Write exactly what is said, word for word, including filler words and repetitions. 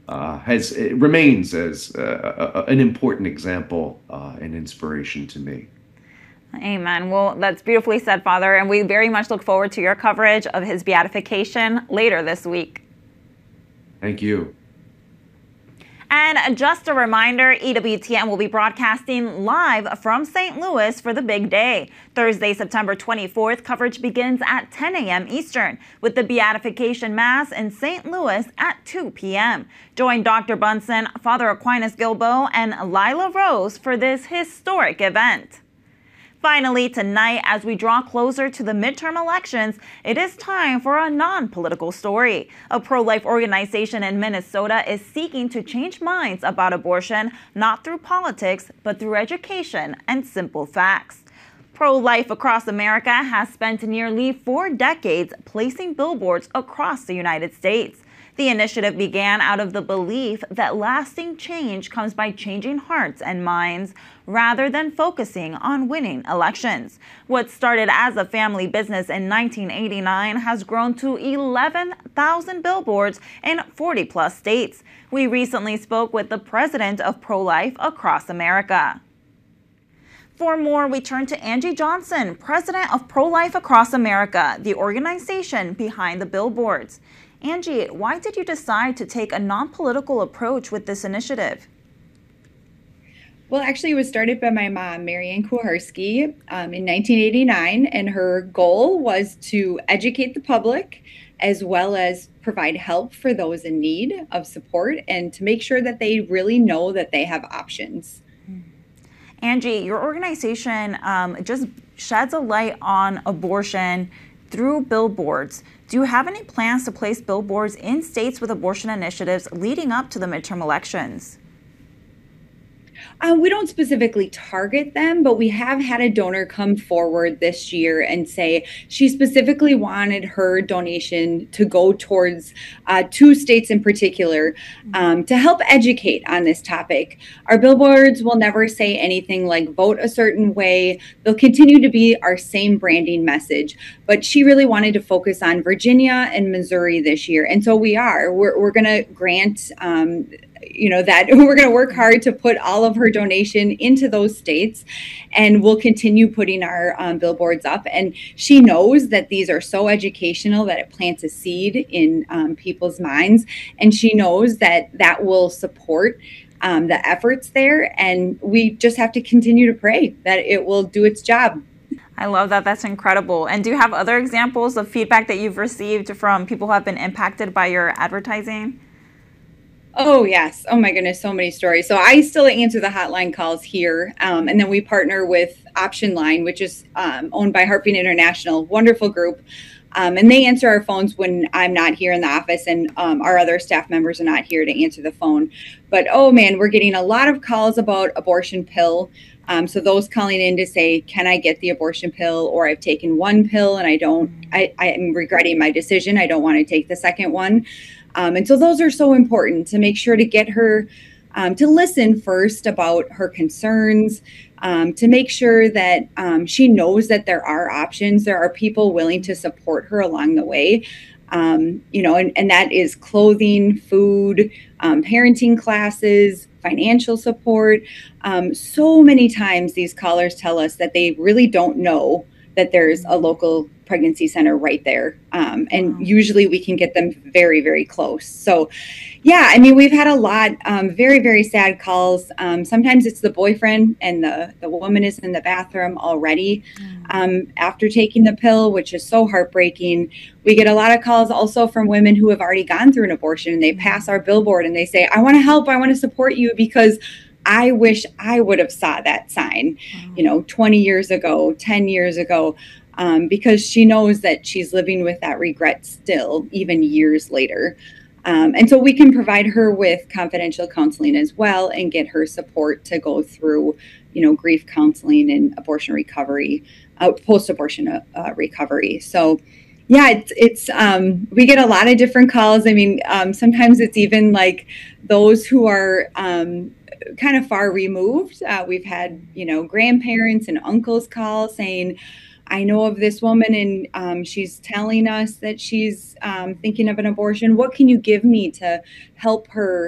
uh, has it remains as uh, a, a- an important example uh, and inspiration to me. Amen. Well, that's beautifully said, Father, and we very much look forward to your coverage of his beatification later this week. Thank you. And just a reminder, E W T N will be broadcasting live from Saint Louis for the big day. Thursday, September twenty-fourth, coverage begins at ten a m Eastern with the Beatification Mass in Saint Louis at two p m Join Doctor Bunson, Father Aquinas Gilbo, and Lila Rose for this historic event. Finally, tonight, as we draw closer to the midterm elections, it is time for a non-political story. A pro-life organization in Minnesota is seeking to change minds about abortion, not through politics, but through education and simple facts. Pro-Life Across America has spent nearly four decades placing billboards across the United States. The initiative began out of the belief that lasting change comes by changing hearts and minds rather than focusing on winning elections. What started as a family business in nineteen eighty-nine has grown to eleven thousand billboards in forty plus states. We recently spoke with the president of Pro-Life Across America. For more, we turn to Angie Johnson, president of Pro-Life Across America, the organization behind the billboards. Angie, why did you decide to take a non-political approach with this initiative? Well, actually, it was started by my mom, Marianne Kuharski, um, in nineteen eighty-nine, and her goal was to educate the public as well as provide help for those in need of support and to make sure that they really know that they have options. Angie, your organization um, just sheds a light on abortion through billboards. Do you have any plans to place billboards in states with abortion initiatives leading up to the midterm elections? Uh, we don't specifically target them, but we have had a donor come forward this year and say she specifically wanted her donation to go towards uh, two states in particular um, to help educate on this topic. Our billboards will never say anything like vote a certain way. They'll continue to be our same branding message, but she really wanted to focus on Virginia and Missouri this year. And so we are. We're, we're going to grant um, you know, that we're going to work hard to put all of her donation into those states, and we'll continue putting our um, billboards up. And she knows that these are so educational that it plants a seed in um, people's minds. And she knows that that will support um, the efforts there. And we just have to continue to pray that it will do its job. I love that. That's incredible. And do you have other examples of feedback that you've received from people who have been impacted by your advertising? Oh, yes. Oh, my goodness. So many stories. So I still answer the hotline calls here. Um, and then we partner with Option Line, which is um, owned by Heartbeat International, wonderful group. Um, and they answer our phones when I'm not here in the office and um, our other staff members are not here to answer the phone. But, oh, man, we're getting a lot of calls about abortion pill. Um, so those calling in to say, can I get the abortion pill? Or I've taken one pill and I don't, I, I am regretting my decision. I don't want to take the second one. Um, and so those are so important to make sure to get her um, to listen first about her concerns, um, to make sure that um, she knows that there are options. There are people willing to support her along the way. Um, you know, and, and that is clothing, food, um, parenting classes, financial support. Um, so many times these callers tell us that they really don't know that there's a local pregnancy center right there. Um, and wow. Usually we can get them very, very close. So yeah, I mean, we've had a lot, um, very, very sad calls. Um, sometimes it's the boyfriend and the, the woman is in the bathroom already um, after taking the pill, which is so heartbreaking. We get a lot of calls also from women who have already gone through an abortion and they pass our billboard and they say, I want to help, I want to support you because I wish I would have saw that sign, you know, twenty years ago, ten years ago, um, because she knows that she's living with that regret still, even years later. Um, and so we can provide her with confidential counseling as well and get her support to go through, you know, grief counseling and abortion recovery, uh, post-abortion uh, recovery. So yeah, it's, it's um, we get a lot of different calls. I mean, um, sometimes it's even like those who are um, kind of far removed. Uh, we've had, you know, grandparents and uncles call saying, I know of this woman and um, she's telling us that she's um, thinking of an abortion. What can you give me to help her